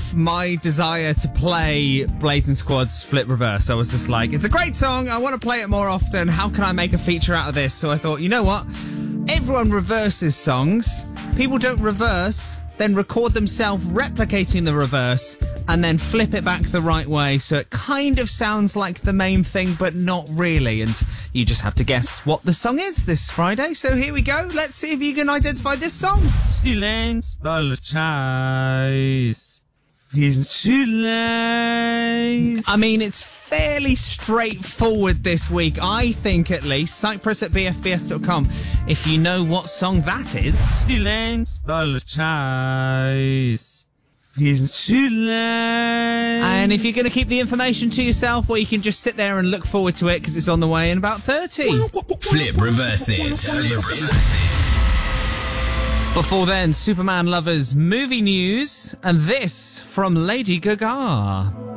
off my desire to play Blazing Squad's Flip Reverse. I was just like, it's a great song. I want to play it more often. How can I make a feature out of this? So I thought, you know what? Everyone reverses songs. People don't reverse, then record themselves replicating the reverse and then flip it back the right way. So it kind of sounds like the main thing, but not really. And you just have to guess what the song is this Friday. So here we go. Let's see if you can identify this song. Silence, apologize. I mean, it's fairly straightforward this week, I think, at least. Cyprus at bfbs.com. If you know what song that is. Silence, apologize. And if you're going to keep the information to yourself, well, you can just sit there and look forward to it because it's on the way in about 30. Flip, reverse it. Before then, Superman lovers movie news, and this from Lady Gaga.